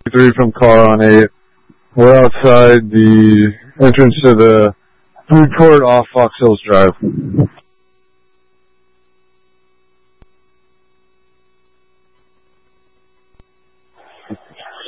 3 from Car on 8. We're outside the entrance to the food court off Fox Hills Drive.